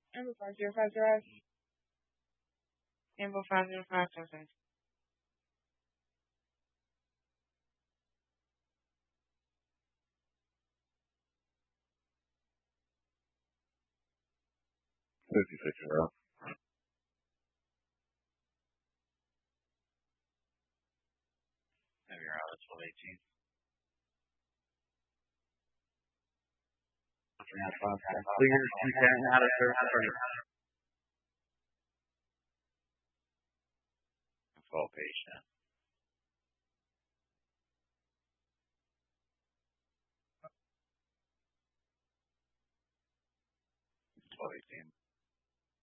Amber 505 Drive. Amber 505 Drive. €56. Maybe around 1218. Clear 210 out of service. Full patient.